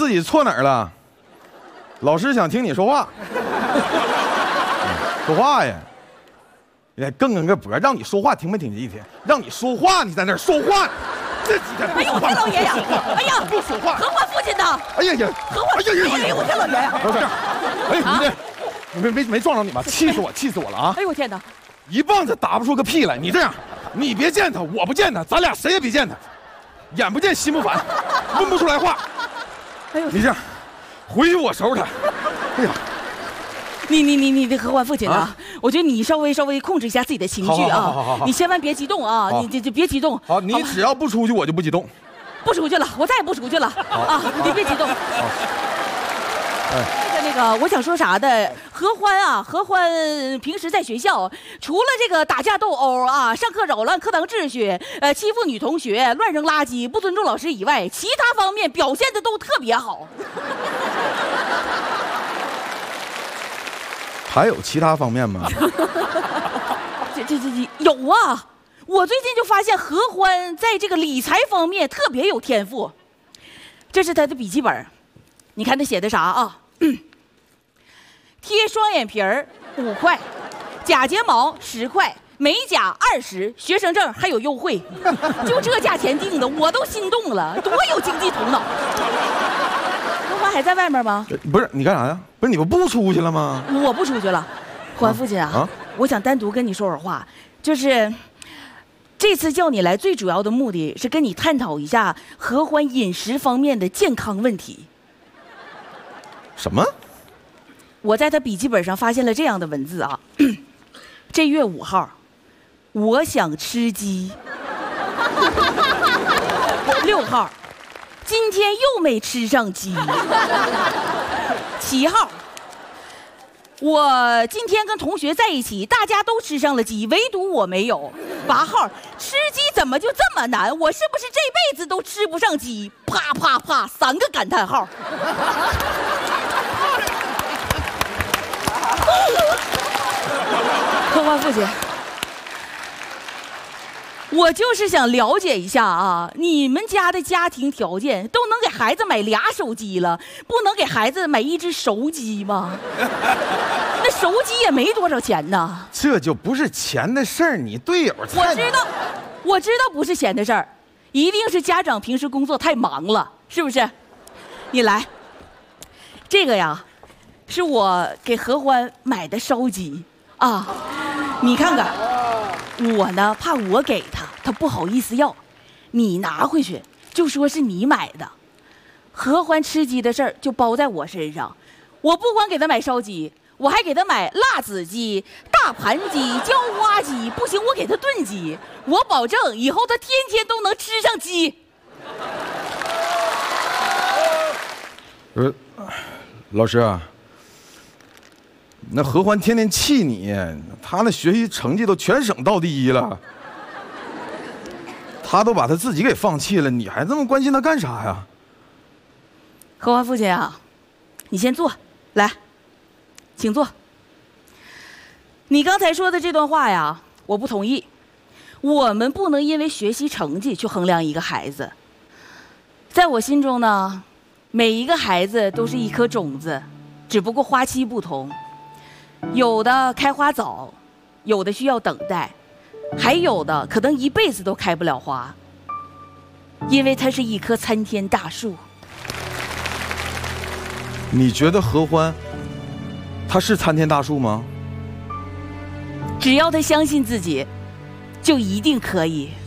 自己错哪儿了？老师想听你说话，说话呀！哎，梗个脖，让你说话听没听见一天？让你说话，你在那儿说话，这几天不说话。 哎呦我天老爷呀！哎呀， 不说话。 何欢父亲呢？ 哎呀呀！ 何欢，哎呦我天老爷呀！ 不是，哎你没撞着你吗？气死我了啊！ 哎呦我天哪！ 一棒子打不出个屁来！你这样，你别见他，我不见他，咱俩谁也别见他，眼不见心不烦，问不出来话。 哎呦， 你这样。回去我收拾他。哎呀， 你的何欢父亲啊，我觉得你稍微控制一下自己的情绪啊，你千万别激动啊，你别激动。 好，你只要不出去，我就不激动。 不出去了，我再也不出去了啊！你别激动。那个，我想说啥的，何欢平时在学校，除了这个打架斗殴啊，上课扰乱课堂秩序，欺负女同学，乱扔垃圾，不尊重老师以外，其他方面表现的都特别好。 还有其他方面吗？ 这有啊！我最近就发现何欢在这个理财方面特别有天赋。这是他的笔记本，你看他写的啥啊？贴双眼皮儿5块，假睫毛10块，美甲20，学生证还有优惠，就这价钱定的，我都心动了，多有经济头脑。何欢还在外面吗？ 不是，你干啥呀？不是你不出去了吗？ 我不出去了。何欢父亲啊，我想单独跟你说会儿话，就是这次叫你来最主要的目的是跟你探讨一下何欢饮食方面的健康问题。 什么？ 我在他笔记本上发现了这样的文字啊，这月5号，我想吃鸡。6号，今天又没吃上鸡。7号，我今天跟同学在一起，大家都吃上了鸡，唯独我没有。8号，吃鸡怎么就这么难？我是不是这辈子都吃不上鸡？啪啪啪，3个感叹号。何欢父亲，我就是想了解一下啊，你们家的家庭条件都能给孩子买2手机了，不能给孩子买1只熟鸡吗？那熟鸡也没多少钱呢。 这就不是钱的事儿，你队友我知道不是钱的事儿，一定是家长平时工作太忙了，是不是？你来，这个呀，是我给何欢买的烧鸡啊，你看看，我呢怕我给他不好意思要，你拿回去就说是你买的，何欢吃鸡的事儿就包在我身上，我不光给他买烧鸡，我还给他买辣子鸡、大盘鸡、椒花鸡，不行我给他炖鸡，我保证以后他天天都能吃上鸡。 老师啊，那何欢天天气你，他那学习成绩都全省倒第1了，他都把他自己给放弃了，你还这么关心他干啥呀？ 何欢父亲啊，你先坐，来，请坐。你刚才说的这段话呀，我不同意。我们不能因为学习成绩去衡量一个孩子。在我心中呢，每一个孩子都是一颗种子，只不过花期不同，有的开花早，有的需要等待，还有的可能一辈子都开不了花，因为它是一棵参天大树。 你觉得何欢他是参天大树吗？ 只要他相信自己，就一定可以。